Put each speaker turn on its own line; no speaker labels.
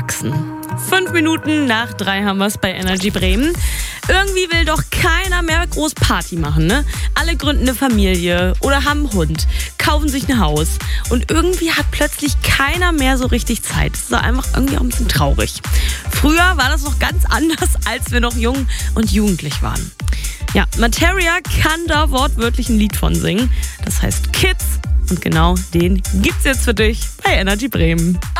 wachsen. 5 Minuten nach 3 haben wir es bei Energy Bremen. Irgendwie will doch keiner mehr groß Party machen, ne? Alle gründen eine Familie oder haben einen Hund, kaufen sich ein Haus. Und irgendwie hat plötzlich keiner mehr so richtig Zeit. Das ist einfach irgendwie auch ein bisschen traurig. Früher war das noch ganz anders, als wir noch jung und jugendlich waren. Ja, Materia kann da wortwörtlich ein Lied von singen. Das heißt Kids. Und genau den gibt's jetzt für dich bei Energy Bremen.